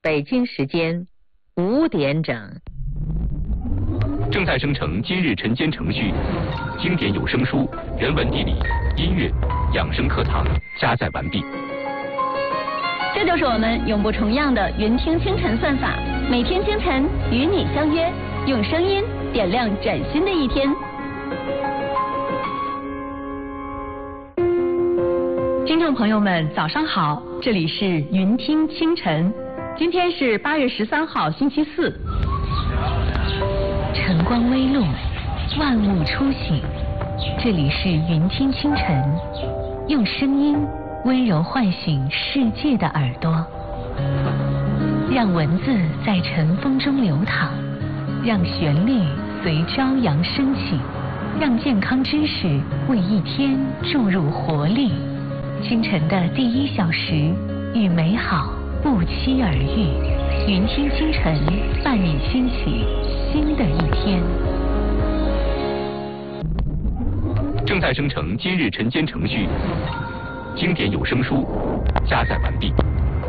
北京时间5点整。 正在生成今日晨间程序，经典有声书、人文地理、音乐、养生课堂加载完毕。 这就是我们永不重样的云听清晨算法，每天清晨与你相约，用声音点亮崭新的一天。 听众朋友们，早上好，这里是云听清晨，今天是8月13号，星期四。 晨光微露，万物初醒，这里是云听清晨，用声音温柔唤醒世界的耳朵，让文字在晨风中流淌，让旋律随朝阳升起，让健康知识为一天注入活力。清晨的第1小时，与美好不期而遇。云听清晨，伴你兴起新的一天。 正在生成今日晨间程序，经典有声书加载完毕。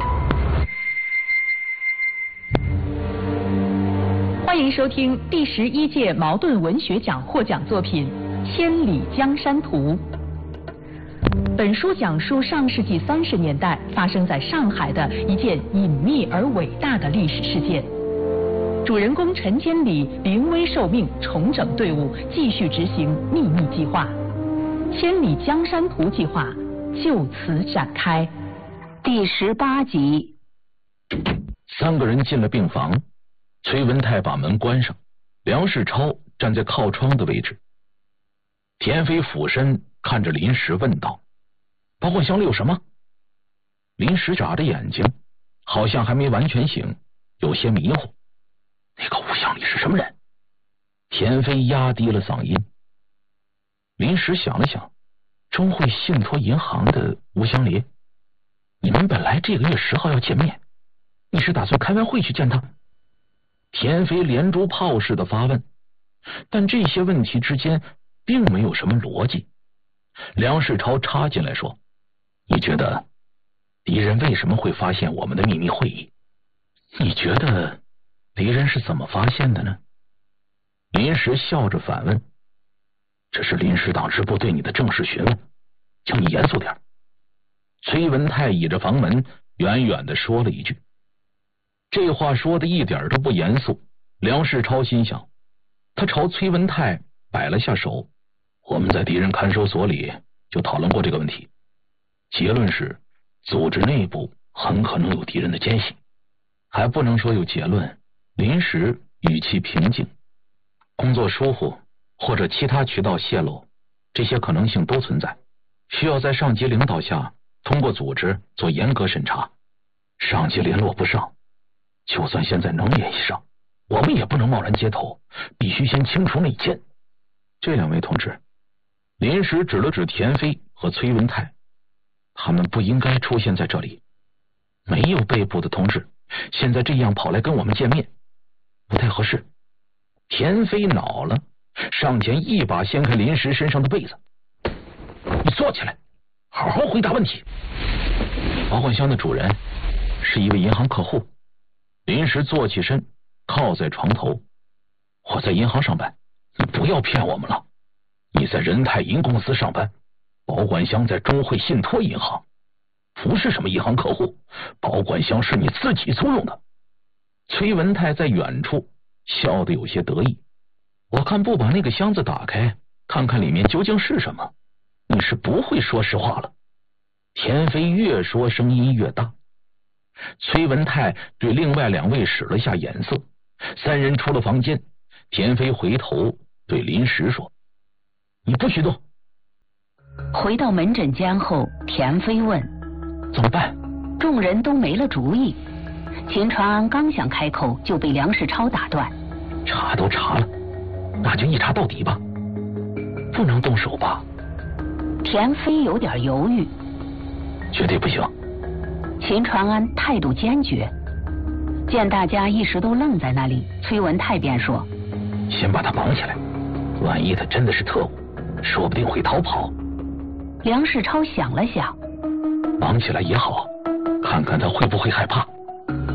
欢迎收听第11届茅盾文学奖获奖作品《千里江山图》。本书讲述上世纪30年代发生在上海的一件隐秘而伟大的历史事件。主人公陈千里临危受命，重整队伍，继续执行秘密计划。千里江山图计划就此展开。 第18集。 3个人进了病房，崔文泰把门关上，梁世超站在靠窗的位置。田飞俯身看着林石问道：保管箱里有什么？林石眨着眼睛，好像还没完全醒，有些迷糊。那个物箱里是什么人？田飞压低了嗓音。林石想了想，中汇信托银行的吴香莲，你们本来这个月10号要见面，你是打算开完会去见他？田飞连珠炮似的发问，但这些问题之间并没有什么逻辑。梁世超插进来说：你觉得敌人为什么会发现我们的秘密会议？你觉得敌人是怎么发现的呢？林石笑着反问：这是临时党支部对你的正式询问，请你严肃点。崔文泰倚着房门远远地说了一句。这话说的一点都不严肃。梁世超心想，他朝崔文泰摆了下手。我们在敌人看守所里就讨论过这个问题，结论是组织内部很可能有敌人的奸细。还不能说有结论。临时语气平静，工作疏忽或者其他渠道泄露，这些可能性都存在，需要在上级领导下通过组织做严格审查。上级联络不上，就算现在能联系上，我们也不能贸然接头，必须先清除内奸。这2位同志，临时指了指田飞和崔文泰，他们不应该出现在这里。没有被捕的同志现在这样跑来跟我们见面，不太合适。田飞恼了，上前一把掀开临时身上的被子。你坐起来，好好回答问题。保管箱的主人是一位银行客户。临时坐起身，靠在床头。我在银行上班，你不要骗我们了。你在仁泰银公司上班，保管箱在中汇信托银行，不是什么银行客户，保管箱是你自己租用的。崔文泰在远处笑得有些得意。我看不把那个箱子打开，看看里面究竟是什么，你是不会说实话了。田飞越说声音越大。崔文泰对另外2位使了下眼色，3人出了房间。田飞回头对林石说：你不许动。 回到门诊间后，田飞问： 怎么办？ 众人都没了主意。秦传安刚想开口，就被梁世超打断： 查都查了，那就一查到底吧，不能动手吧？ 田飞有点犹豫。 绝对不行。 秦传安态度坚决。见大家一时都愣在那里，崔文泰便说： 先把他绑起来，万一他真的是特务，说不定会逃跑。 梁世超想了想， 绑起来也好，看看他会不会害怕。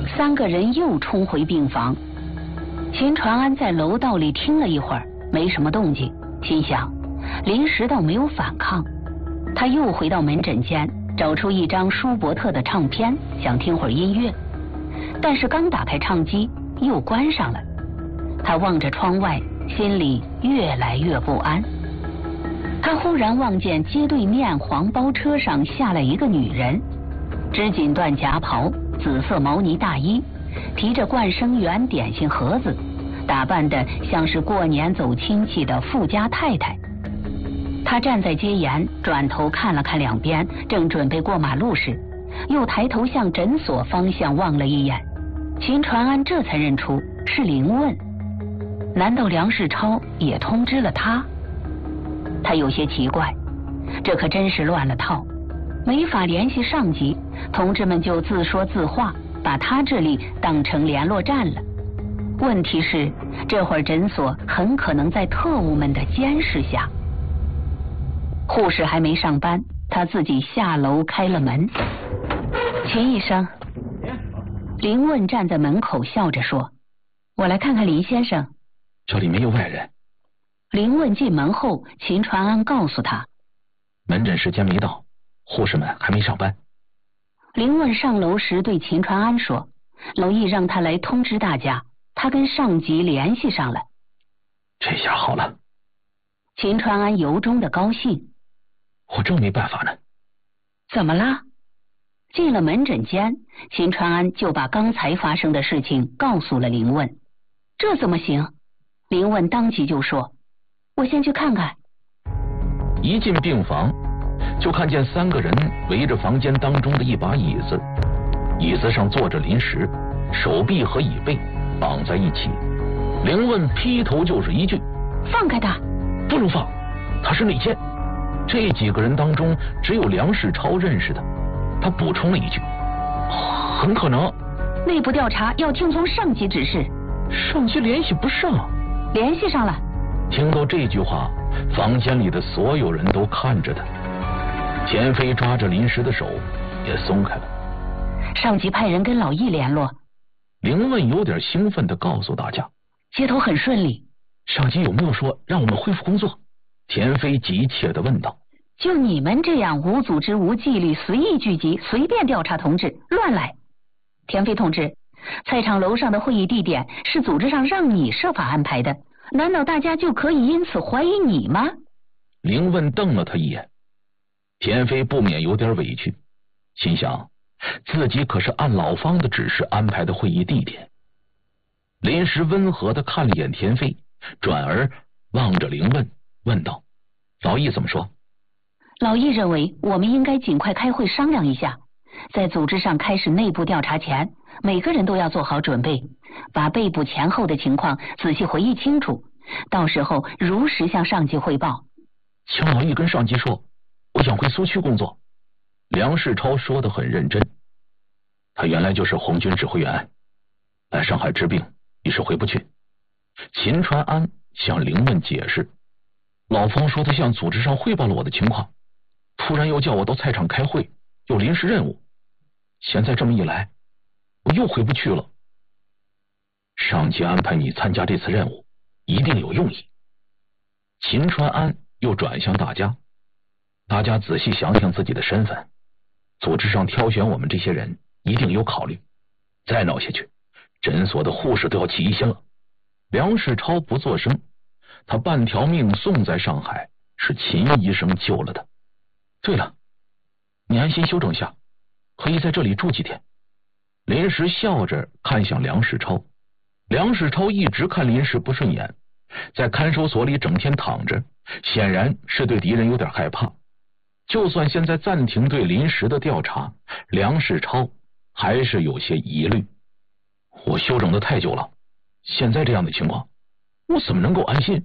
3个人又冲回病房。秦传安在楼道里听了一会儿，没什么动静，心想临时倒没有反抗。他又回到门诊间，找出一张舒伯特的唱片，想听会儿音乐，但是刚打开唱机又关上了。他望着窗外，心里越来越不安。他忽然望见街对面黄包车上下来一个女人，织锦缎夹袍，紫色毛呢大衣，提着冠生园点心盒子，打扮得像是过年走亲戚的富家太太。他站在街沿，转头看了看两边，正准备过马路时，又抬头向诊所方向望了一眼。秦传安这才认出是林问，难道梁世超也通知了他？他有些奇怪，这可真是乱了套，没法联系上级，同志们就自说自话，把他这里当成联络站了。问题是，这会儿诊所很可能在特务们的监视下。护士还没上班，他自己下楼开了门。秦医生。林问站在门口笑着说：“我来看看林先生。” 这里没有外人。 林问进门后，秦传安告诉他：“ 门诊时间没到，护士们还没上班。” 林问上楼时对秦传安说：“娄毅让他来通知大家，他跟上级联系上了。” 这下好了。 秦传安由衷的高兴。 我正没办法呢。 怎么啦？进了门诊间，秦传安就把刚才发生的事情告诉了林问。这怎么行？林问当即就说：“我先去看看。” 一进病房，就看见3个人围着房间当中的一把椅子，椅子上坐着林石，手臂和椅背绑在一起。林问劈头就是一句：“ 放开他！” 不能放，他是内奸。这几个人当中只有梁世超认识的。他补充了一句：“很可能内部调查要听从上级指示。” 上级联系不上。 联系上了。 听到这句话，房间里的所有人都看着他。田飞抓着林石的手也松开了。 上级派人跟老易联络。 林问有点兴奋地告诉大家：“ 接头很顺利。” 上级有没有说让我们恢复工作？田飞急切地问道。 就你们这样无组织无纪律随意聚集随便调查同志乱来。田飞同志，菜场楼上的会议地点是组织上让你设法安排的，难道大家就可以因此怀疑你吗？ 林问瞪了他一眼。田飞不免有点委屈，心想自己可是按老方的指示安排的会议地点。林石温和地看了眼田飞，转而望着林问问道：“老易怎么说？” 老易认为我们应该尽快开会商量一下，在组织上开始内部调查前，每个人都要做好准备，把被捕前后的情况仔细回忆清楚，到时候如实向上级汇报。 请老易跟上级说，我想回苏区工作。梁世超说得很认真，他原来就是红军指挥员，来上海治病一时回不去。秦传安向林问解释，老方说他向组织上汇报了我的情况，突然又叫我到菜场开会，有临时任务，现在这么一来，我又回不去了。上级安排你参加这次任务，一定有用意。秦传安又转向大家，大家仔细想想自己的身份，组织上挑选我们这些人一定有考虑，再闹下去，诊所的护士都要起疑心了。梁世超不作声，他半条命送在上海，是秦医生救了他。对了，你安心休整下，可以在这里住几天。林石笑着看向梁世超，梁世超一直看林石不顺眼，在看守所里整天躺着，显然是对敌人有点害怕。就算现在暂停对林石的调查，梁世超还是有些疑虑。我休整的太久了，现在这样的情况，我怎么能够安心？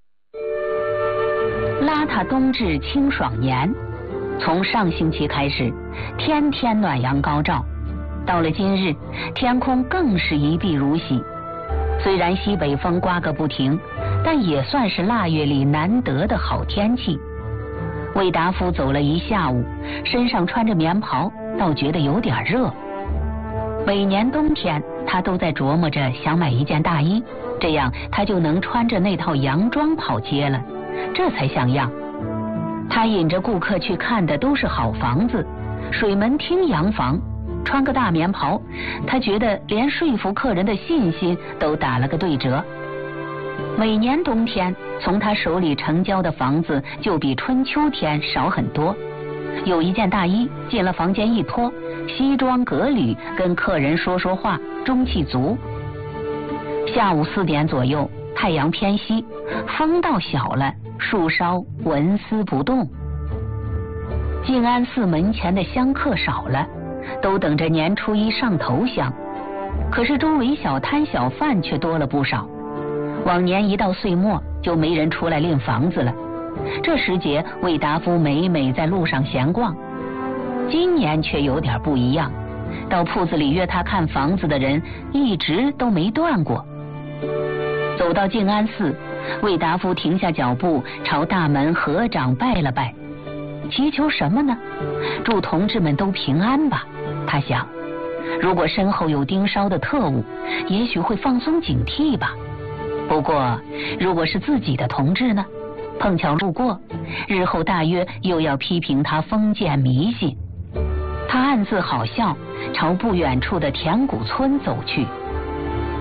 邋遢冬至清爽年，从上星期开始，天天暖阳高照，到了今日，天空更是一碧如洗。虽然西北风刮个不停，但也算是腊月里难得的好天气。魏达夫走了一下午，身上穿着棉袍，倒觉得有点热。 每年冬天，他都在琢磨着想买一件大衣，这样他就能穿着那套洋装跑街了，这才像样。他引着顾客去看的都是好房子，水门厅洋房，穿个大棉袍，他觉得连说服客人的信心都打了个对折。每年冬天，从他手里成交的房子就比春秋天少很多。有一件大衣，进了房间一脱，西装革履，跟客人说说话，中气足。下午4点左右，太阳偏西，风倒小了，树梢纹丝不动。静安寺门前的香客少了，都等着年初一上头香。可是周围小摊小贩却多了不少。往年一到岁末，就没人出来拎房子了。这时节，魏达夫每每在路上闲逛。今年却有点不一样，到铺子里约他看房子的人一直都没断过。走到静安寺，魏达夫停下脚步，朝大门合掌拜了拜，祈求什么呢？祝同志们都平安吧。他想，如果身后有盯梢的特务，也许会放松警惕吧。不过，如果是自己的同志呢？碰巧路过，日后大约又要批评他封建迷信。他暗自好笑，朝不远处的田谷村走去。